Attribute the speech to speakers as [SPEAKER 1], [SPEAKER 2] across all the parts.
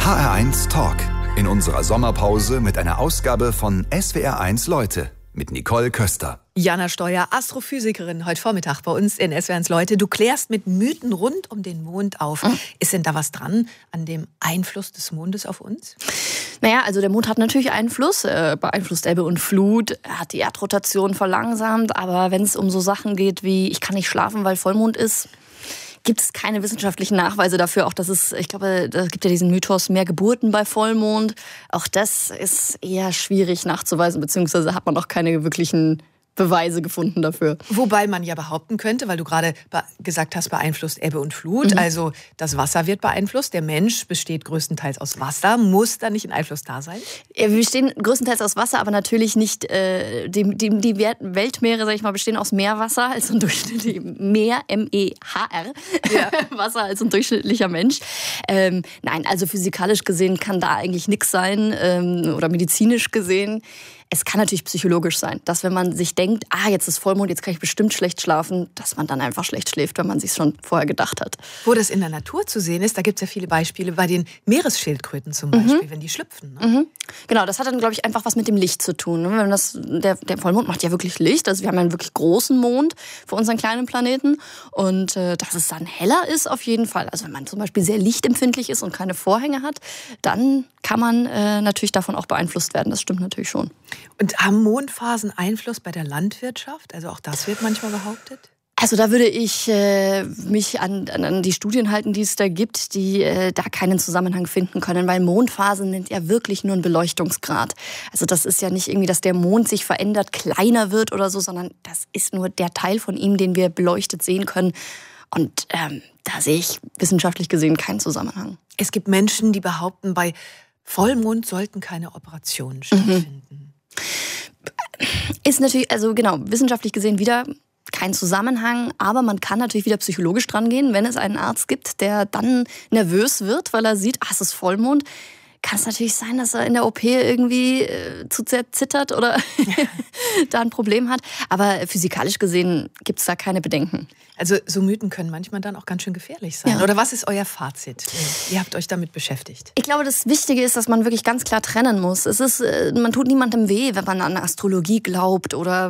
[SPEAKER 1] HR1 Talk. In unserer Sommerpause mit einer Ausgabe von SWR1 Leute mit Nicole Köster.
[SPEAKER 2] Jana Steuer, Astrophysikerin, heute Vormittag bei uns in SWR1 Leute. Du klärst mit Mythen rund um den Mond auf. Ist denn da was dran an dem Einfluss des Mondes auf uns?
[SPEAKER 3] Naja, also der Mond hat natürlich Einfluss, beeinflusst Ebbe und Flut, er hat die Erdrotation verlangsamt, aber wenn es um so Sachen geht wie, ich kann nicht schlafen, weil Vollmond ist, gibt es keine wissenschaftlichen Nachweise dafür. Auch das ist, ich glaube, da gibt ja diesen Mythos, mehr Geburten bei Vollmond. Auch das ist eher schwierig nachzuweisen, beziehungsweise hat man noch keine wirklichen Beweise gefunden dafür.
[SPEAKER 2] Wobei man ja behaupten könnte, weil du gerade gesagt hast, beeinflusst Ebbe und Flut. Also das Wasser wird beeinflusst. Der Mensch besteht größtenteils aus Wasser. Muss da nicht ein Einfluss da sein?
[SPEAKER 3] Ja, wir bestehen größtenteils aus Wasser, aber natürlich nicht die Weltmeere, sag ich mal, bestehen aus Meerwasser als ein durchschnittlicher Meer, M-E-H-R, ja. Wasser als ein durchschnittlicher Mensch. Nein, also physikalisch gesehen kann da eigentlich nichts sein oder medizinisch gesehen. Es kann natürlich psychologisch sein, dass wenn man sich denkt, jetzt ist Vollmond, jetzt kann ich bestimmt schlecht schlafen, dass man dann einfach schlecht schläft, wenn man sich schon vorher gedacht hat.
[SPEAKER 2] Wo das in der Natur zu sehen ist, da gibt es ja viele Beispiele, bei den Meeresschildkröten zum Beispiel, wenn die schlüpfen. Ne?
[SPEAKER 3] Genau, das hat dann, glaube ich, einfach was mit dem Licht zu tun. Der Vollmond macht ja wirklich Licht, also wir haben ja einen wirklich großen Mond für unseren kleinen Planeten und dass es dann heller ist, auf jeden Fall. Also wenn man zum Beispiel sehr lichtempfindlich ist und keine Vorhänge hat, dann kann man natürlich davon auch beeinflusst werden, das stimmt natürlich schon.
[SPEAKER 2] Und haben Mondphasen Einfluss bei der Landwirtschaft? Also auch das wird manchmal behauptet?
[SPEAKER 3] Also da würde ich mich an die Studien halten, die es da gibt, die da keinen Zusammenhang finden können, weil Mondphasen sind ja wirklich nur ein Beleuchtungsgrad. Also das ist ja nicht irgendwie, dass der Mond sich verändert, kleiner wird oder so, sondern das ist nur der Teil von ihm, den wir beleuchtet sehen können. Und da sehe ich wissenschaftlich gesehen keinen Zusammenhang.
[SPEAKER 2] Es gibt Menschen, die behaupten, bei Vollmond sollten keine Operationen stattfinden.
[SPEAKER 3] Ist natürlich, also genau, wissenschaftlich gesehen wieder kein Zusammenhang, aber man kann natürlich wieder psychologisch dran gehen, wenn es einen Arzt gibt, der dann nervös wird, weil er sieht, es ist Vollmond. Kann es natürlich sein, dass er in der OP irgendwie zu sehr zittert oder da ein Problem hat. Aber physikalisch gesehen gibt es da keine Bedenken.
[SPEAKER 2] Also so Mythen können manchmal dann auch ganz schön gefährlich sein. Ja. Oder was ist euer Fazit? Ihr habt euch damit beschäftigt.
[SPEAKER 3] Ich glaube, das Wichtige ist, dass man wirklich ganz klar trennen muss. Man tut niemandem weh, wenn man an Astrologie glaubt oder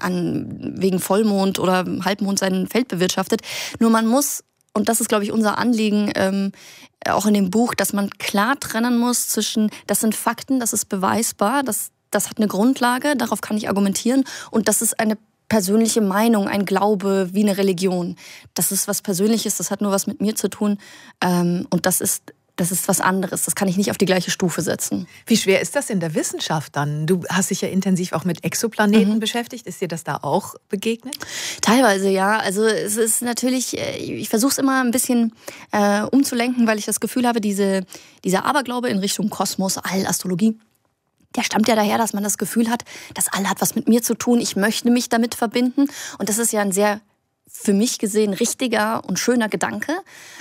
[SPEAKER 3] wegen Vollmond oder Halbmond sein Feld bewirtschaftet. Nur man muss, und das ist, glaube ich, unser Anliegen, auch in dem Buch, dass man klar trennen muss zwischen, das sind Fakten, das ist beweisbar, das hat eine Grundlage, darauf kann ich argumentieren und das ist eine persönliche Meinung, ein Glaube wie eine Religion. Das ist was Persönliches, das hat nur was mit mir zu tun und das ist was anderes. Das kann ich nicht auf die gleiche Stufe setzen.
[SPEAKER 2] Wie schwer ist das in der Wissenschaft dann? Du hast dich ja intensiv auch mit Exoplaneten beschäftigt. Ist dir das da auch begegnet?
[SPEAKER 3] Teilweise, ja. Also es ist natürlich, ich versuche es immer ein bisschen umzulenken, weil ich das Gefühl habe, dieser Aberglaube in Richtung Kosmos, All, Astrologie, der stammt ja daher, dass man das Gefühl hat, das All hat was mit mir zu tun, ich möchte mich damit verbinden. Und das ist ja ein sehr für mich gesehen richtiger und schöner Gedanke.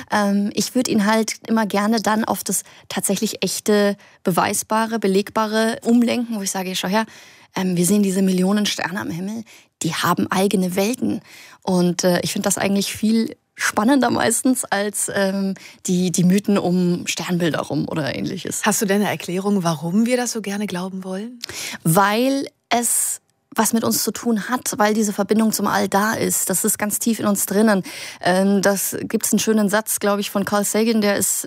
[SPEAKER 3] Ich würde ihn halt immer gerne dann auf das tatsächlich echte, beweisbare, belegbare umlenken, wo ich sage, schau her, wir sehen diese Millionen Sterne am Himmel, die haben eigene Welten. Und ich finde das eigentlich viel spannender meistens als die Mythen um Sternbilder rum oder ähnliches.
[SPEAKER 2] Hast du denn eine Erklärung, warum wir das so gerne glauben wollen?
[SPEAKER 3] Weil es was mit uns zu tun hat, weil diese Verbindung zum All da ist. Das ist ganz tief in uns drinnen. Das gibt's einen schönen Satz, glaube ich, von Carl Sagan, der ist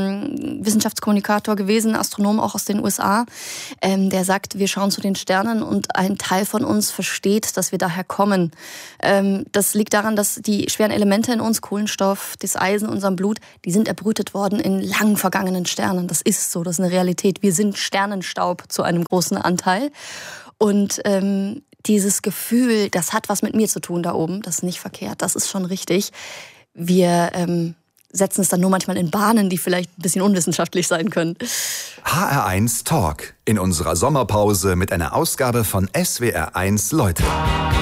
[SPEAKER 3] Wissenschaftskommunikator gewesen, Astronom auch aus den USA. Der sagt, wir schauen zu den Sternen und ein Teil von uns versteht, dass wir daher kommen. Das liegt daran, dass die schweren Elemente in uns, Kohlenstoff, das Eisen in unserem Blut, die sind erbrütet worden in lang vergangenen Sternen. Das ist so, das ist eine Realität. Wir sind Sternenstaub zu einem großen Anteil. Und dieses Gefühl, das hat was mit mir zu tun da oben, das ist nicht verkehrt, das ist schon richtig. Wir setzen es dann nur manchmal in Bahnen, die vielleicht ein bisschen unwissenschaftlich sein können.
[SPEAKER 1] HR1 Talk in unserer Sommerpause mit einer Ausgabe von SWR1 Leute.